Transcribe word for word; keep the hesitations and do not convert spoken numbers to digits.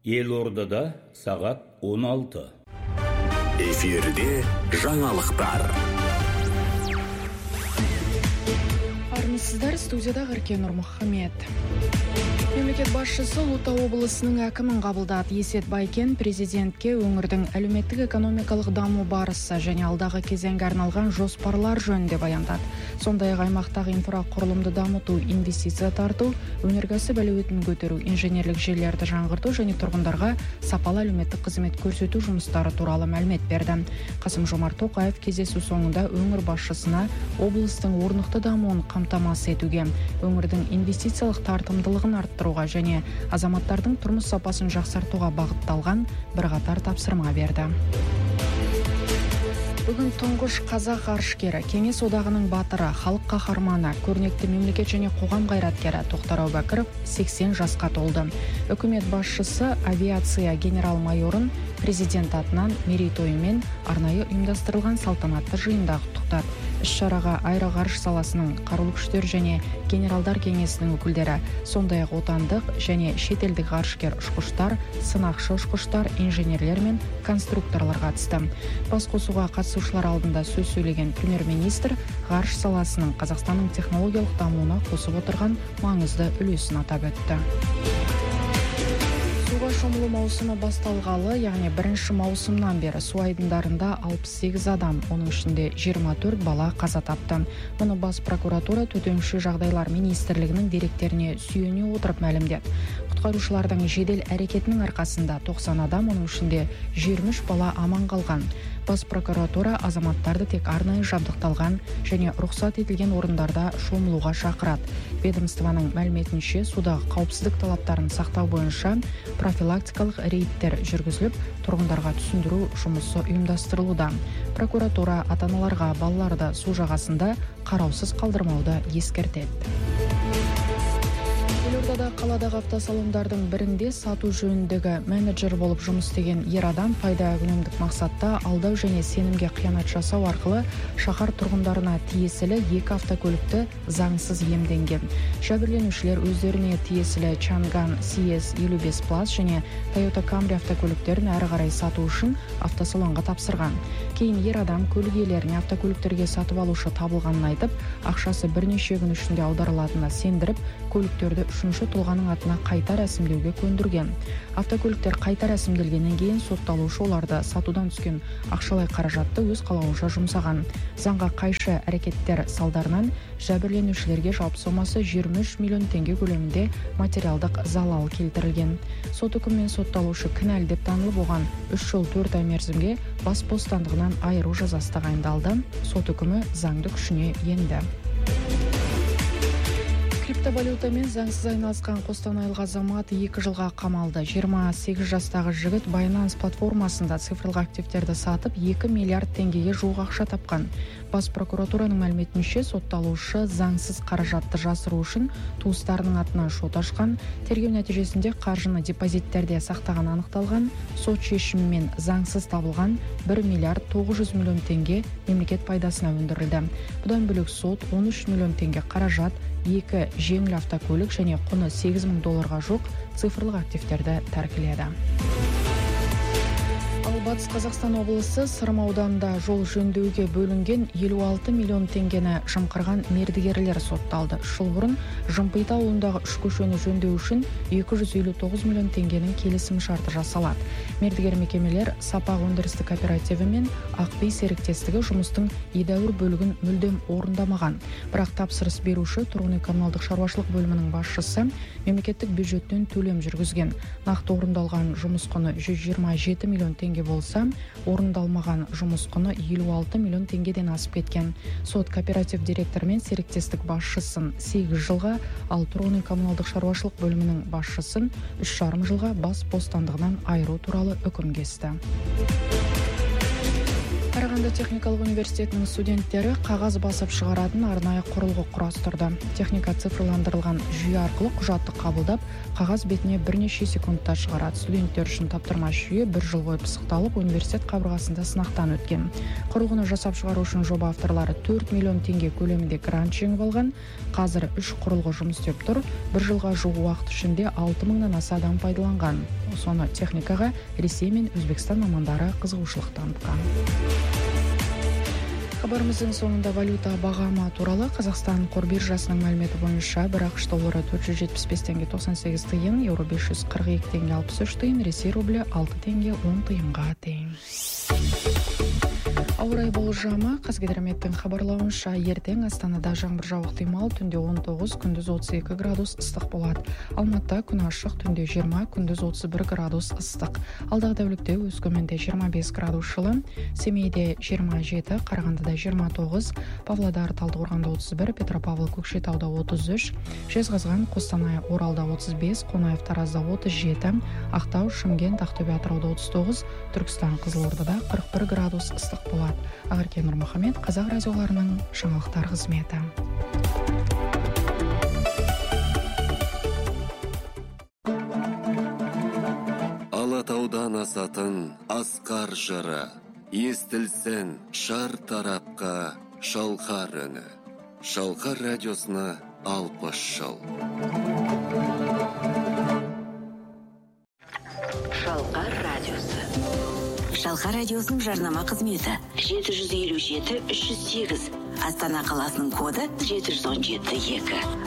Елордада сағат он алты. Эфирде жаңалықтар. Армысыздар, студияда Ғыркен Нұрмұхамед. Мемлекет басшысы Ұлытау облысының әкімін қабылдады. Есет Байкен президентке өңірдің әлеуметтік экономикалық даму барысы және алдағы кезеңге арналған жоспарлар жөнінде баяндады. Сондай-ақ аймақтағы инфрақұрылымды дамыту, инвестиция тарту, өнеркәсіп әлеуетін көтеру, инженерлік желілерді жаңғырту және тұрғындарға сапалы әлеуметтік қызмет көрсету жұмыстары туралы мәлімет берді. Қасым-Жомарт Тоқаев кездесу соңында өңір басшысына облыстың орнықты дамуын қамтамасыз етуге, өңірдің инвестициялық тартымдылығын арттыруға және азаматтардың тұрмыс сапасын жақсартуға бағытталған бірқатар тапсырма берді. Бүгін тұңғыш қазақ ғарышкері, Кеңес одағының батыры, халық қаһарманы, көрнекті мемлекет және қоғам қайраткері Тоқтар Әубәкіров сексен жасқа толды. Үкімет басшысы авиация генерал-майорын президент атынан мерейтойымен арнайы ұйымдастырылған салтанатты жиында құттықтады. Іс-шараға аэроғарыш саласының қарулы күштер және генералдар кеңесінің өкілдері, сондай-ақ отандық және шетелдік ғарышкер ұшқыштар, сынақшы ұшқыштар, инженерлер мен конструкторлар қатысты. Басқосуға қатысушылар алдында сөз сөйлеген премьер-министр ғарыш саласының Қазақстанның технологиялық дамуына қосып отырған маңызды үлесін атап өтті. Суға шомылу маусымы басталғалы, яғни бірінші маусымнан бері су айдындарында алпыс сегіз адам, оның ішінде жиырма төрт бала қаза тапты. Мұны бас прокуратура төтенше жағдайлар министрлігінің деректеріне сүйене отырып мәлімдеді. Құтқарушылардың жедел әрекетінің арқасында тоқсан адам, оның ішінде жиырма үш бала аман қалған. Бас прокуратура азаматтарды тек арнайы жабдықталған және рұқсат етілген орындарда шомылуға шақырады. Ведомствоның мәліметінше судағы қауіпсіздік талаптарын сақтау бойынша профилактикалық рейдтер жүргізіліп, тұрғындарға түсіндіру жұмысы ұйымдастырылуда. Прокуратура ата-аналарға балаларды су жағасында қараусыз қалдырмауды ескертеді. Елордада қаладағы автосалондардың бірінде сату жөніндегі менеджер болып жұмыс істеген ер адам пайда үнемдік мақсатта алдау және сенімге қиянат жасау арқылы шаһар тұрғындарына тиесілі екі автокөлікті заңсыз иемденген. Жәбірленушілер өздеріне тиесілі Чанган си эс елу бес плюс және Toyota Camry автокөліктерін әрі қарай сату үшін автосалонға тапсырған. Кейін ер адам көлік иелеріне автокөліктерге сатып алушы табылғанын айтып, ақшасы бірнеше күн ішінде аударылатынына сендіріп, көліктерді үшінші тұлғаның атына қайта рәсімдеуге көндірген. Автокөліктер қайта рәсімделгеннен кейін сотталушы оларды сатудан түскен ақшалай қаражатты өз қалауынша жұмсаған. Заңға қайшы әрекеттер салдарынан жәбірленушілерге жалпы сомасы жиырма үш миллион теңге көлемінде материалдық залал келтірілген. Сот үкімімен сотталушы кінәлі деп танылып, оған үш жыл төрт ай мерзімге бас бостандығынан айыру жазасы тағайындалды. Сот үкімі заңды күшіне енді. Криптовалютамен заңсыз айналысқан қостанайлық азамат екі жылға қамалды. жиырма сегіз жастағы жігіт Binance платформасында цифрлық активтерді сатып екі миллиард теңгеге жуық ақша тапқан. Бас прокуратураның мәліметінше сотталушы заңсыз қаражатты жасыру үшін туыстарының атынан шот ашқан. Тергеу нәтижесінде қаржыны депозиттерде сақтаған анықталған. Сот шешімімен заңсыз табылған бір миллиард тоғыз жүз миллион теңге мемлекет пайдасына өндірілді. Бұдан бөлек сот он үш миллион теңге қаражат, екі жеңіл автокөлік және құны сегіз мың долларға жоқ цифрлық активтерді тәркіледі. Ал Батыс Қазақстан облысы Сырым ауданында жол жөндеуге бөлінген елу алты миллион теңгені жымқырған мердігерлер сотталды. Үш жыл бұрын Жымпиты ауылындағы үш көшені жөндеу үшін екі жүз елу тоғыз миллион теңгенің келісім шарты жасалады. Мердігер мекемелер Сапақ өндірістік кооперативі мен Ақбей серіктестігі жұмыстың едәуір бөлігін мүлдем орындамаған. Бірақ тапсырыс беруші тұрғын үй коммуналдық шаруашылық бөлімінің басшысы мемлекеттік бюджеттен төлем жүргізген. Нақты орындалған жұмыс құны жүз жиырма жеті миллион теңге болса, орындалмаған жұмыс құны елу алты миллион теңгеден асып кеткен. Сот кооператив директоры мен серіктестік басшысын сегіз жылға, ал тұрғын үй коммуналдық шаруашылық бөлімінің басшысын үш жарым жылға бас бостандығынан айыру туралы үкім кесті. Қарағанды техникалық университетінің студенттері қағаз басып шығаратын арнайы құрылғы құрастырды. Техника цифрландырылған жүйе арқылы құжатты қабылдап, қағаз бетіне бірнеше секундта шығарады. Студенттер үшін таптырмаш жүйе бір жыл бойы пысықталып, университет қабырғасында сынақтан өткен. Құрылғыны жасап шығару үшін жоба авторлары төрт миллион теңге көлемінде грант жеңіп алған. Қазір үш құрылғы жұмыс істеп тұр. Бір жылға жуық уақыт ішінде алты мыңнан аса адам пайдаланған. соны техникаға Ресей мен Өзбекстан мамандары қызығушылық танытқан. Хабарымыздың соңында валюта бағамы туралы. Қазақстан қор биржасының мәліметі бойынша бір ақш доллары төрт жүз жетпіс бес теңге тоқсан сегіз тиын, еуро бес жүз қырық екі теңге алпыс үш тиын, Ресей рублі алты теңге он тиынға тең. Ауа райы болжамы. Қазгидрометтің хабарлауынша ертең Астанада жаңбыр жауып ықтимал, түнде он тоғыз, күндіз отыз екі градус ыстық болады. Алматыда күн ашық, түнде жиырма, күндіз отыз бір градус ыстық. Алдағы тәулікте Өскеменде жиырма бес градус жылы, Семейде жиырма жеті, Қарағандыда жиырма тоғыз, Павлодар, Талдықорғанда отыз бір, Петропавл, Көкшетауда отыз үш, Жезқазған, Қостанай, Оралда отыз бес, Қонаев, Таразда отыз жеті, Ақтау, Шымкент, Ақтөбе, Атырауда отыз тоғыз, Түркістан, Қызылордада қырық бір градус ыстық болады. Ақерке Нұрмұхамед, Қазақ радиоларының жаңалықтар қызметі. Алатаудан асатын асқар жыры, естілсін шар тарапқа шалқар үні. Шалқар радиосына алпыс жыл. Шалқар радиосы. Шалқар радиосының жарнама қызметі жеті жүз елу жеті үш жүз сегіз. Астана қаласының коды жеті жүз он жеті екі.